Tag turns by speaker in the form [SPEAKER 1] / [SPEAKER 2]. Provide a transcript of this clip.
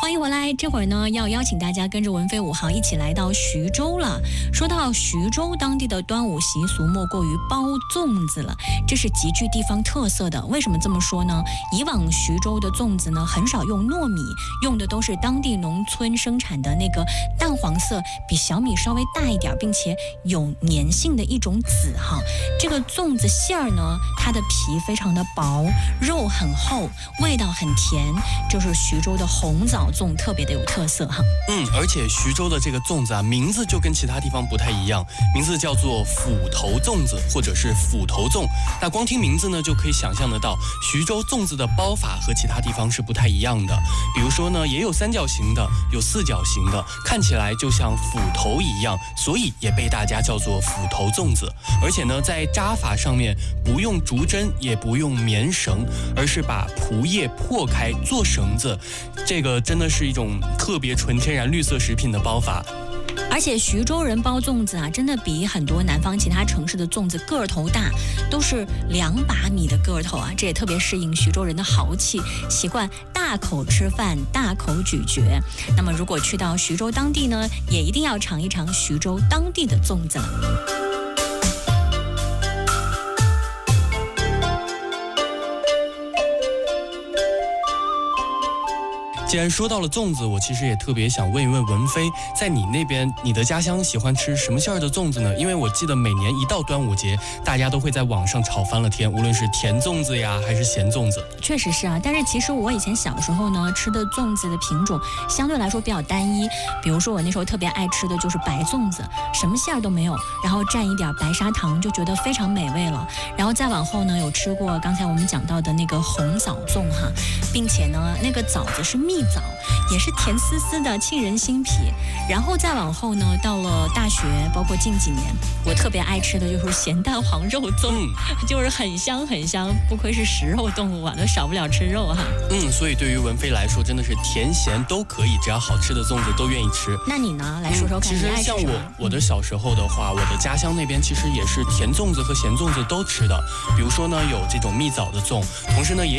[SPEAKER 1] 欢迎回来，这会儿呢要邀请大家跟着文飞5号一起来到徐州了。说到徐州当地的端午习俗，莫过于包粽子了，这是极具地方特色的。为什么这么说呢？以往徐州的粽子呢很少用糯米，用的都是当地农村生产的那个淡黄色，比小米稍微大一点，并且有粘性的一种籽哈。这个粽子馅儿呢，它的皮非常的薄，肉很厚，味道很甜，就是徐州的红枣粽特别的有特色哈。
[SPEAKER 2] 而且徐州的这个粽子啊，名字就跟其他地方不太一样，名字叫做斧头粽子或者是斧头粽。那光听名字呢，就可以想象得到，徐州粽子的包法和其他地方是不太一样的。比如说呢，也有三角形的，有四角形的，看起来就像斧头一样，所以也被大家叫做斧头粽子。而且呢，在扎法上面不用竹针，也不用棉绳，而是把蒲叶破开做绳子。这个真的是一种特别纯天然绿色食品的包法。
[SPEAKER 1] 而且徐州人包粽子啊，真的比很多南方其他城市的粽子个头大，都是2把米的个头啊，这也特别适应徐州人的豪气，习惯大口吃饭，大口咀嚼。那么如果去到徐州当地呢，也一定要尝一尝徐州当地的粽子了。
[SPEAKER 2] 既然说到了粽子，我其实也特别想问一问文飞，在你那边，你的家乡喜欢吃什么馅儿的粽子呢？因为我记得每年一到端午节，大家都会在网上吵翻了天，无论是甜粽子呀，还是咸粽子。
[SPEAKER 1] 确实是啊，但是其实我以前小时候呢，吃的粽子的品种相对来说比较单一。比如说我那时候特别爱吃的就是白粽子，什么馅儿都没有，然后蘸一点白砂糖，就觉得非常美味了。然后再往后呢，有吃过刚才我们讲到的那个红枣粽哈，并且呢，那个枣子是蜜枣，也是甜丝丝的，沁人心脾。然后再往后呢，到了大学，包括近几年，我特别爱吃的就是咸蛋黄肉粽，就是很香很香，不愧是食肉动物啊，都少不了吃肉哈。
[SPEAKER 2] 所以对于文飞来说，真的是甜咸都可以，只要好吃的粽子都愿意吃。
[SPEAKER 1] 那你呢？来说说看。
[SPEAKER 2] 其实像我的小时候的话，我的家乡那边其实也是甜粽子和咸粽子都吃的。比如说呢，有这种蜜枣的粽，同时呢也